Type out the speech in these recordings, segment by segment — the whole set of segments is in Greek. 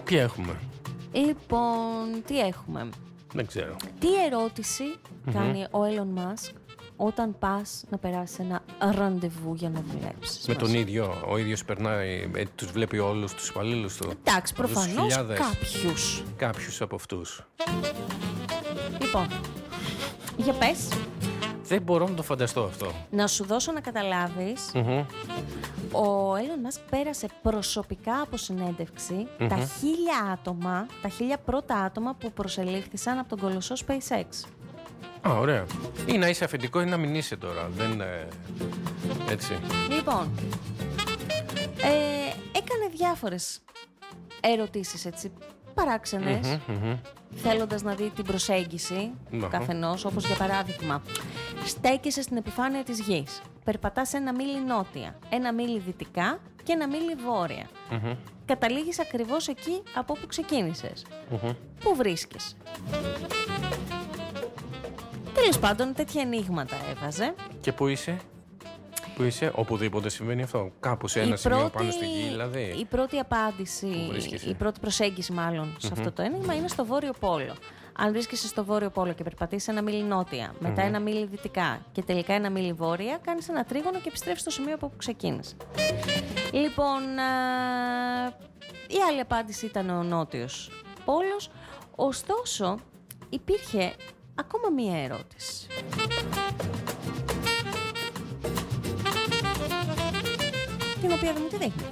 Τι έχουμε? Λοιπόν, τι έχουμε? Δεν ξέρω. Τι ερώτηση κάνει ο Elon Musk όταν πας να περάσεις ένα ραντεβού για να δουλέψεις? Με τον ίδιο, ο ίδιος περνάει, τους βλέπει όλους τους υπαλλήλους του. Εντάξει, προφανώς κάποιους. Κάποιους από αυτούς. Λοιπόν, για πες. Δεν μπορώ να το φανταστώ αυτό. Να σου δώσω να καταλάβεις. Ο Elon Musk πέρασε προσωπικά από συνέντευξη τα 1000 άτομα, τα 1000 πρώτα άτομα που προσελήφθησαν από τον κολοσσό SpaceX. Α, ωραία. Ή να είσαι αφεντικό ή να μην είσαι τώρα. Δεν έτσι. Λοιπόν, έκανε διάφορες ερωτήσεις, έτσι, παράξενες, θέλοντας να δει την προσέγγιση του καθενός, όπως για παράδειγμα, στέκεσαι στην επιφάνεια της γης, περπατάς ένα μίλι νότια, ένα μίλι δυτικά και ένα μίλι βόρεια. Καταλήγεις ακριβώς εκεί από όπου ξεκίνησες. Πού βρίσκεσαι? Τέλος πάντων, τέτοια ενίγματα έβαζε. Και πού είσαι? Πού είσαι? Οπουδήποτε συμβαίνει αυτό. Κάπου σε ένα σημείο πάνω στη γη, δηλαδή. Η πρώτη απάντηση, η πρώτη προσέγγιση μάλλον σε αυτό το ένιγμα είναι στο Βόρειο Πόλο. Αν βρίσκεσαι στο Βόρειο Πόλο και περπατήσεις ένα μίλι νότια, μετά ένα μίλι δυτικά και τελικά ένα μίλι βόρεια, κάνεις ένα τρίγωνο και επιστρέφεις στο σημείο από όπου ξεκίνησε. Λοιπόν, η άλλη απάντηση ήταν ο Νότιος Πόλος. Ωστόσο, υπήρχε ακόμα μία ερώτηση. Την οποία δεν μου τη δείχνει.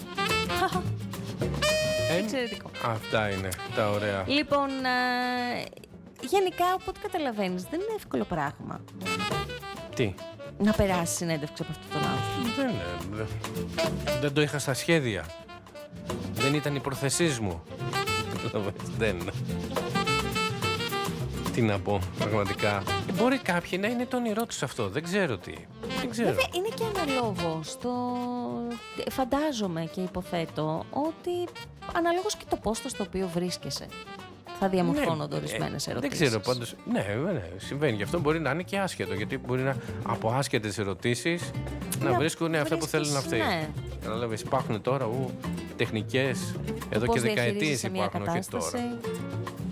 Εξαιρετικό. Αυτά είναι τα ωραία. Λοιπόν, γενικά, από ό,τι καταλαβαίνεις, δεν είναι εύκολο πράγμα. Τι? Να περάσει συνέντευξη από αυτόν τον άνθρωπο. Δεν το είχα στα σχέδια. Δεν ήταν η προθεσής μου. Δεν. Τι να πω, πραγματικά. Μπορεί κάποιοι να είναι το όνειρό τους αυτό. Δεν ξέρω τι. Δεν ξέρω. Βέβαια, είναι και αναλόγω. Φαντάζομαι και υποθέτω ότι αναλόγως και το πόστο στο οποίο βρίσκεσαι θα διαμορφώνονται ορισμένες ερωτήσεις. Δεν ξέρω πάντως. Ναι, συμβαίνει. Γι' αυτό μπορεί να είναι και άσχετο. Γιατί μπορεί να από άσχετες ερωτήσεις να βρίσκουν αυτά που θέλουν αυτοί. Ναι. Καταλάβεις, υπάρχουν τώρα τεχνικές εδώ πώς και δεκαετίες υπάρχουν, όχι κατάσταση. τώρα.